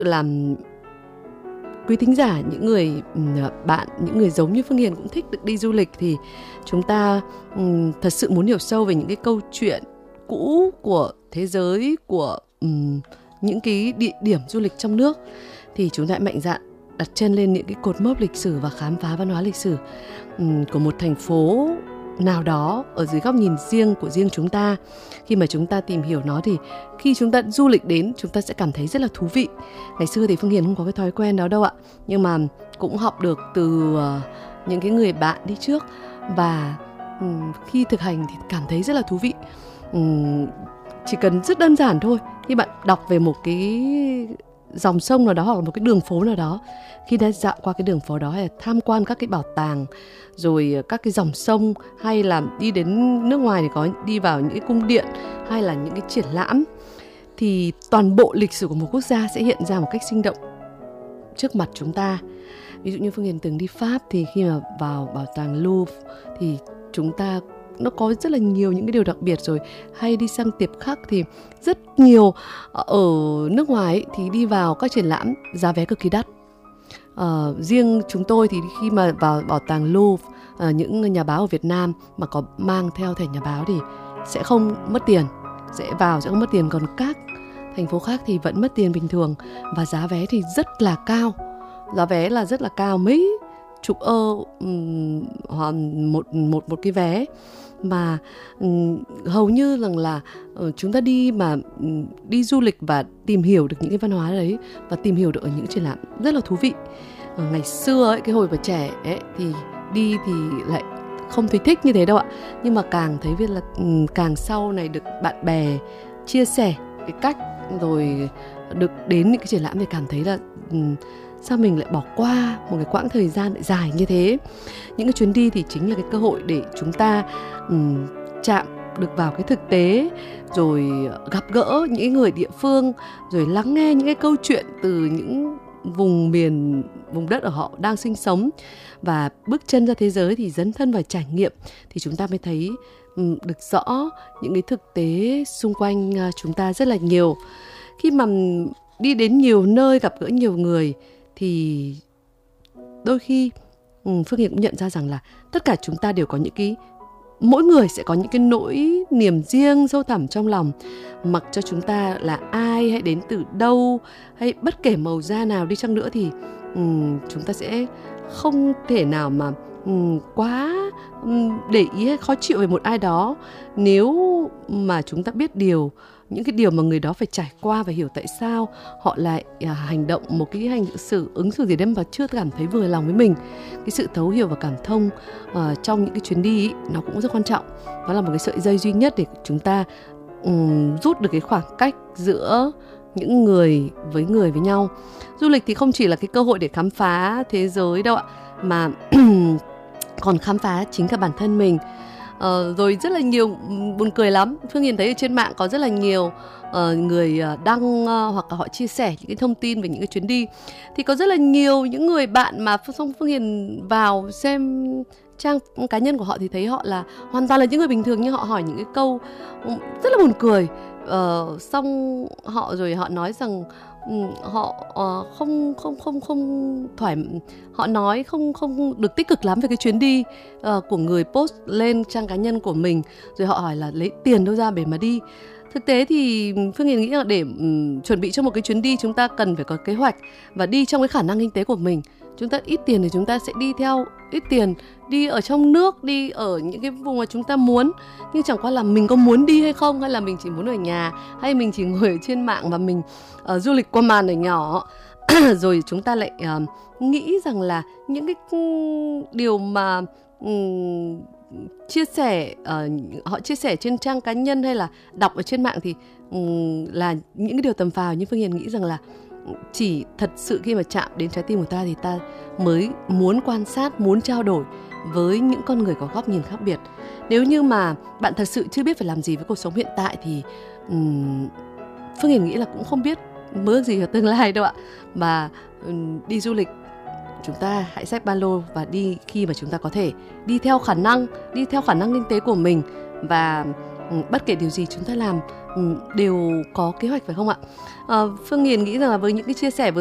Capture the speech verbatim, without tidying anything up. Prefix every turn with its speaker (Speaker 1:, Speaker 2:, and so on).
Speaker 1: làm quý thính giả, những người bạn, những người giống như Phương Hiền cũng thích được đi du lịch thì chúng ta um, thật sự muốn hiểu sâu về những cái câu chuyện cũ của thế giới, của um, những cái địa điểm du lịch trong nước, thì chúng ta hãy mạnh dạn đặt chân lên những cái cột mốc lịch sử và khám phá văn hóa lịch sử um, của một thành phố nào đó ở dưới góc nhìn riêng của riêng chúng ta. Khi mà chúng ta tìm hiểu nó thì khi chúng ta du lịch đến, chúng ta sẽ cảm thấy rất là thú vị. Ngày xưa thì Phương Hiền không có cái thói quen đó đâu ạ, nhưng mà cũng học được từ uh, những cái người bạn đi trước, và um, khi thực hành thì cảm thấy rất là thú vị. um, Chỉ cần rất đơn giản thôi, khi bạn đọc về một cái dòng sông nào đó hoặc là một cái đường phố nào đó, khi đã dạo qua cái đường phố đó hay là tham quan các cái bảo tàng, rồi các cái dòng sông, hay là đi đến nước ngoài thì có đi vào những cái cung điện hay là những cái triển lãm, thì toàn bộ lịch sử của một quốc gia sẽ hiện ra một cách sinh động trước mặt chúng ta. Ví dụ như Phương Hiền từng đi Pháp, thì khi mà vào bảo tàng Louvre thì chúng ta nó có rất là nhiều những cái điều đặc biệt rồi. Hay đi sang Tiệp Khắc thì rất nhiều. Ở nước ngoài ấy, thì đi vào các triển lãm giá vé cực kỳ đắt. Uh, riêng chúng tôi thì khi mà vào bảo tàng Louvre, uh, những nhà báo ở Việt Nam mà có mang theo thẻ nhà báo thì sẽ không mất tiền, sẽ vào sẽ không mất tiền. Còn các thành phố khác thì vẫn mất tiền bình thường, và giá vé thì rất là cao. Giá vé là rất là cao, mấy chục ơ um, một, một, một cái vé. Mà um, hầu như rằng là uh, chúng ta đi mà um, đi du lịch và tìm hiểu được những cái văn hóa đấy, và tìm hiểu được ở những triển lãm rất là thú vị. uh, Ngày xưa ấy, cái hồi mà trẻ ấy, thì đi thì lại không thấy thích như thế đâu ạ. Nhưng mà càng thấy biết là um, càng sau này được bạn bè chia sẻ cái cách, rồi được đến những cái triển lãm thì cảm thấy là um, sao mình lại bỏ qua một cái quãng thời gian lại dài như thế. Những cái chuyến đi thì chính là cái cơ hội để chúng ta um, chạm được vào cái thực tế, rồi gặp gỡ những người địa phương, rồi lắng nghe những cái câu chuyện từ những vùng miền, vùng đất ở họ đang sinh sống, và bước chân ra thế giới thì dấn thân vào trải nghiệm, thì chúng ta mới thấy um, được rõ những cái thực tế xung quanh uh, chúng ta rất là nhiều. Khi mà đi đến nhiều nơi, gặp gỡ nhiều người, thì đôi khi um, Phương Hiền cũng nhận ra rằng là tất cả chúng ta đều có những cái, mỗi người sẽ có những cái nỗi niềm riêng sâu thẳm trong lòng. Mặc cho chúng ta là ai, hay đến từ đâu, hay bất kể màu da nào đi chăng nữa, thì um, chúng ta sẽ không thể nào mà um, quá um, để ý hay khó chịu về một ai đó, nếu mà chúng ta biết điều, những cái điều mà người đó phải trải qua, và hiểu tại sao họ lại à, hành động một cái hành xử ứng xử gì đấy mà chưa cảm thấy vừa lòng với mình. Cái sự thấu hiểu và cảm thông uh, trong những cái chuyến đi ý, nó cũng rất quan trọng. Nó là một cái sợi dây duy nhất để chúng ta um, rút được cái khoảng cách giữa những người với người với nhau. Du lịch thì không chỉ là cái cơ hội để khám phá thế giới đâu ạ, mà còn khám phá chính cả bản thân mình. Uh, rồi rất là nhiều, buồn cười lắm, Phương Hiền thấy ở trên mạng có rất là nhiều uh, người đăng uh, hoặc là họ chia sẻ những cái thông tin về những cái chuyến đi, thì có rất là nhiều những người bạn mà xong Phương Hiền vào xem trang cá nhân của họ thì thấy họ là hoàn toàn là những người bình thường, nhưng họ hỏi những cái câu rất là buồn cười. Uh, xong họ rồi họ nói rằng um, họ uh, không không không không thoải, họ nói không không được tích cực lắm về cái chuyến đi uh, của người post lên trang cá nhân của mình, rồi họ hỏi là lấy tiền đâu ra để mà đi. Thực tế thì Phương Hiền nghĩ là để um, chuẩn bị cho một cái chuyến đi, chúng ta cần phải có kế hoạch và đi trong cái khả năng kinh tế của mình. Chúng ta ít tiền thì chúng ta sẽ đi theo ít tiền, đi ở trong nước, đi ở những cái vùng mà chúng ta muốn. Nhưng chẳng qua là mình có muốn đi hay không, hay là mình chỉ muốn ở nhà, hay mình chỉ ngồi ở trên mạng và mình uh, du lịch qua màn ở nhỏ. Rồi chúng ta lại uh, nghĩ rằng là những cái điều mà um, chia sẻ uh, họ chia sẻ trên trang cá nhân hay là đọc ở trên mạng thì um, là những cái điều tầm phào. Nhưng Phương Hiền nghĩ rằng là chỉ thật sự khi mà chạm đến trái tim của ta thì ta mới muốn quan sát, muốn trao đổi với những con người có góc nhìn khác biệt. Nếu như mà bạn thật sự chưa biết phải làm gì với cuộc sống hiện tại thì um, Phương Hiền nghĩ là cũng không biết mơ ước gì ở tương lai đâu ạ. Mà um, đi du lịch, chúng ta hãy xách ba lô và đi khi mà chúng ta có thể, đi theo khả năng, đi theo khả năng kinh tế của mình. Và bất kể điều gì chúng ta làm đều có kế hoạch, phải không ạ? À, Phương Hiền nghĩ rằng là với những cái chia sẻ vừa